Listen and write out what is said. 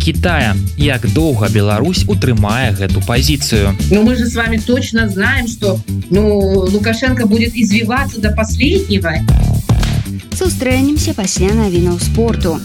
Китая. Як доўга Беларусь утрымае гэту позицию? Но мы же с вами точно знаем, что Лукашенко будет извиваться до последнего. Сустрэнемся пасля навінаў спорту.